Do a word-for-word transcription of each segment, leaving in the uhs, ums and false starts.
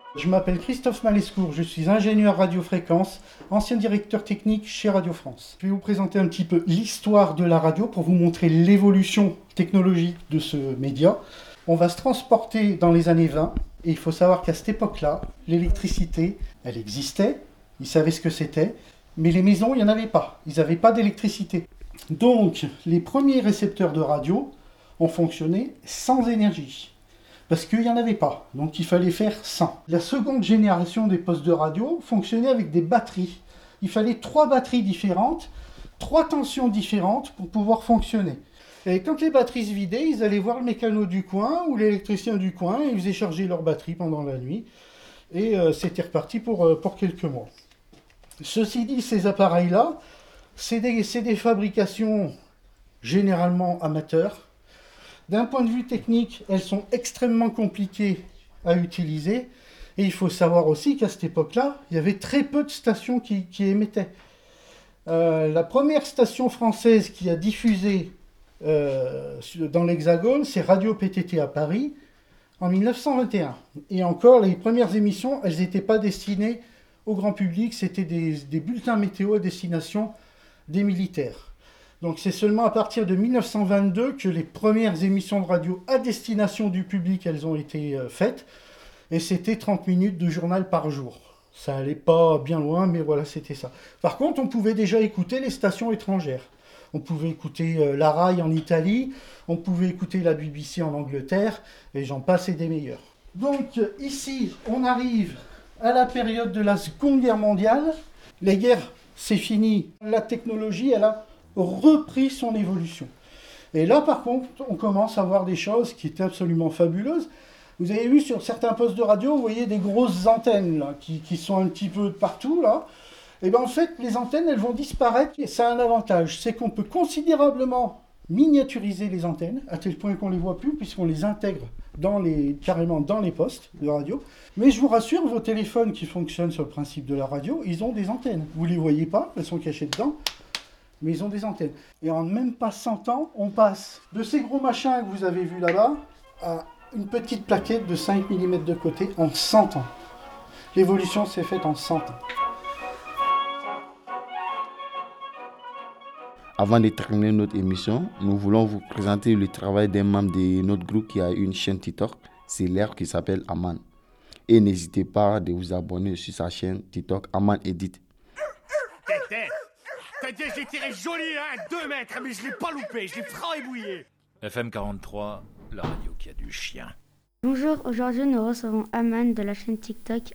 Je m'appelle Christophe Malescourt, je suis ingénieur radiofréquence, ancien directeur technique chez Radio France. Je vais vous présenter un petit peu l'histoire de la radio pour vous montrer l'évolution technologique de ce média. On va se transporter dans les années vingt et il faut savoir qu'à cette époque-là, l'électricité, elle existait, ils savaient ce que c'était, mais les maisons, il n'y en avait pas, ils n'avaient pas d'électricité. Donc, les premiers récepteurs de radio ont fonctionné sans énergie. Parce qu'il n'y en avait pas, donc il fallait faire sans. La seconde génération des postes de radio fonctionnait avec des batteries. Il fallait trois batteries différentes, trois tensions différentes pour pouvoir fonctionner. Et quand les batteries se vidaient, ils allaient voir le mécano du coin ou l'électricien du coin, et ils faisaient charger leur batterie pendant la nuit. Et euh, c'était reparti pour, euh, pour quelques mois. Ceci dit, ces appareils-là, c'est des, c'est des fabrications généralement amateurs. D'un point de vue technique, elles sont extrêmement compliquées à utiliser. Et il faut savoir aussi qu'à cette époque-là, il y avait très peu de stations qui, qui émettaient. Euh, la première station française qui a diffusé euh, dans l'Hexagone, c'est Radio P T T à Paris, en mille neuf cent vingt et un. Et encore, les premières émissions, elles n'étaient pas destinées au grand public, c'était des, des bulletins météo à destination des militaires. Donc c'est seulement à partir de mille neuf cent vingt-deux que les premières émissions de radio à destination du public, elles ont été euh, faites. Et c'était trente minutes de journal par jour. Ça allait pas bien loin, mais voilà, c'était ça. Par contre, on pouvait déjà écouter les stations étrangères. On pouvait écouter euh, la RAI en Italie, on pouvait écouter la B B C en Angleterre, et j'en passe et des meilleurs. Donc ici, on arrive à la période de la Seconde Guerre mondiale. Les guerres, c'est fini. La technologie, elle a repris son évolution. Et là, par contre, on commence à voir des choses qui étaient absolument fabuleuses. Vous avez vu sur certains postes de radio, vous voyez des grosses antennes là, qui, qui sont un petit peu de partout là. Et bien en fait, les antennes, elles vont disparaître. Et ça a un avantage, c'est qu'on peut considérablement miniaturiser les antennes, à tel point qu'on les voit plus, puisqu'on les intègre dans les, carrément dans les postes de radio. Mais je vous rassure, vos téléphones qui fonctionnent sur le principe de la radio, ils ont des antennes. Vous ne les voyez pas, elles sont cachées dedans. Mais ils ont des antennes. Et en même pas cent ans, on passe de ces gros machins que vous avez vus là-bas à une petite plaquette de cinq millimètres de côté en cent ans. L'évolution s'est faite en cent ans. Avant de terminer notre émission, nous voulons vous présenter le travail d'un membre de notre groupe qui a une chaîne TikTok, c'est l'air qui s'appelle Aman. Et n'hésitez pas à vous abonner sur sa chaîne TikTok Aman Edit. T'as dit, je l'ai tiré joli, hein, deux mètres, mais je l'ai pas loupé, je l'ai fraibouillé. F M quarante-trois, la radio qui a du chien. Bonjour, aujourd'hui nous recevons Aman de la chaîne TikTok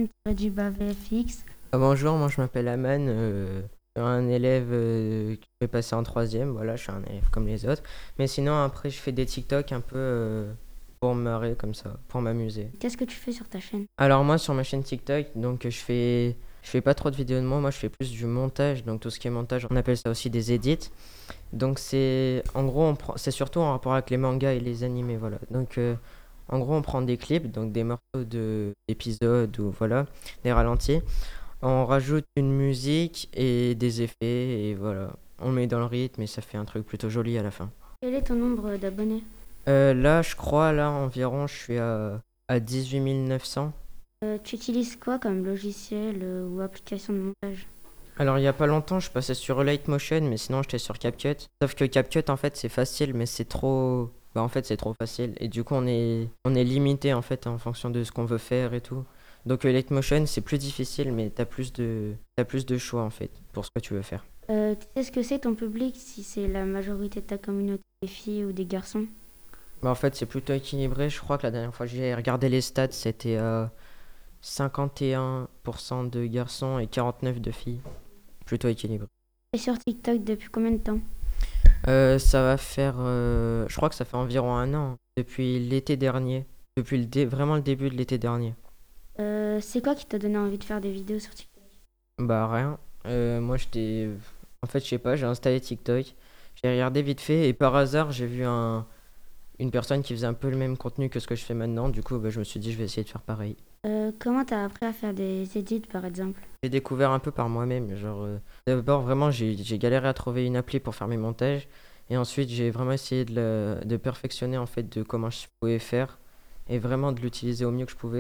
Aman-V F X. Ah, bonjour, moi je m'appelle Aman, euh, je suis un élève euh, qui fait passer en troisième, voilà, je suis un élève comme les autres. Mais sinon après je fais des TikTok un peu euh, pour me marrer comme ça, pour m'amuser. Qu'est-ce que tu fais sur ta chaîne? Alors moi sur ma chaîne TikTok, donc je fais... Je fais pas trop de vidéos de moi, moi je fais plus du montage, donc tout ce qui est montage, on appelle ça aussi des edits. Donc c'est, en gros, on prend, c'est surtout en rapport avec les mangas et les animés, voilà. Donc euh, en gros, on prend des clips, donc des morceaux de, d'épisodes ou voilà, des ralentis. On rajoute une musique et des effets et voilà. On met dans le rythme et ça fait un truc plutôt joli à la fin. Quel est ton nombre d'abonnés? euh, Là, je crois, là environ, je suis à, à dix-huit mille neuf cents. Euh, tu utilises quoi comme logiciel euh, ou application de montage? Alors il y a pas longtemps je passais sur Lightmotion mais sinon j'étais sur CapCut. Sauf que CapCut en fait c'est facile mais c'est trop... Bah en fait c'est trop facile et du coup on est, on est limité en fait en fonction de ce qu'on veut faire et tout. Donc euh, Lightmotion c'est plus difficile mais t'as plus de, t'as plus de choix en fait pour ce que tu veux faire. Euh, tu sais ce que c'est ton public, si c'est la majorité de ta communauté des filles ou des garçons? Bah en fait c'est plutôt équilibré, je crois que la dernière fois que j'ai regardé les stats c'était... Euh, cinquante et un pour cent de garçons et quarante-neuf de filles. Plutôt équilibré. Et sur TikTok depuis combien de temps? euh, Ça va faire... Euh, je crois que ça fait environ un an. Depuis l'été dernier. Depuis le dé, vraiment le début de l'été dernier. Euh, c'est quoi qui t'a donné envie de faire des vidéos sur TikTok? Bah rien. Euh, moi j'étais... En fait je sais pas, j'ai installé TikTok. J'ai regardé vite fait et par hasard j'ai vu un... une personne qui faisait un peu le même contenu que ce que je fais maintenant. Du coup bah, je me suis dit je vais essayer de faire pareil. Euh, comment t'as appris à faire des edits par exemple? J'ai découvert un peu par moi-même. Genre, euh, d'abord, vraiment, j'ai, j'ai galéré à trouver une appli pour faire mes montages. Et ensuite, j'ai vraiment essayé de, le, de perfectionner en fait de comment je pouvais faire et vraiment de l'utiliser au mieux que je pouvais.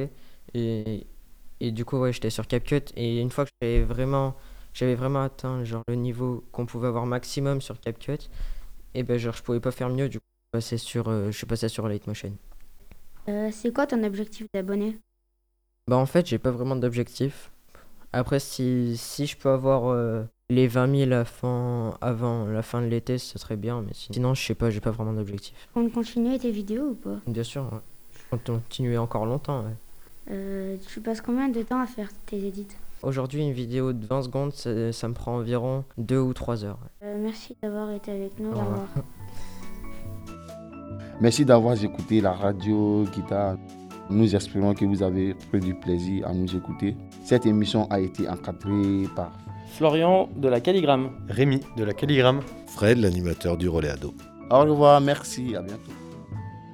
Et, et du coup, ouais, j'étais sur CapCut. Et une fois que j'avais vraiment, j'avais vraiment atteint genre, le niveau qu'on pouvait avoir maximum sur CapCut, et ben genre, je pouvais pas faire mieux. Du coup, je, passais sur, euh, je suis passé sur Lightmotion. Euh, c'est quoi ton objectif d'abonnés? Bah, en fait, j'ai pas vraiment d'objectif. Après, si, si je peux avoir euh, les vingt mille à fin- avant la fin de l'été, ce serait bien. Mais sinon, je sais pas, j'ai pas vraiment d'objectif. Tu comptes continuer tes vidéos ou pas? Bien sûr, ouais. Je compte continuer encore longtemps. Ouais. Euh, tu passes combien de temps à faire tes édits? Aujourd'hui, une vidéo de vingt secondes, ça, ça me prend environ deux ou trois heures. Ouais. Euh, merci d'avoir été avec nous. Au revoir. Merci d'avoir écouté la radio Guitare. Nous espérons que vous avez pris du plaisir à nous écouter. Cette émission a été encadrée par Florian de la Calligramme. Rémi de la Calligramme. Fred, l'animateur du Relais Ado. Au revoir, merci, à bientôt.